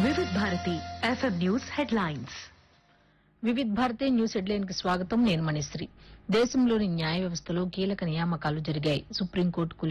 వివిధ Bharati FM news headlines. Vividh Bharati news headline కి స్వాగతం. నేను మణిశ్రీ. దేశంలోని న్యాయ వ్యవస్థలో కీలక నియామకాలు జరిగాయి. సుప్రీంకోర్టు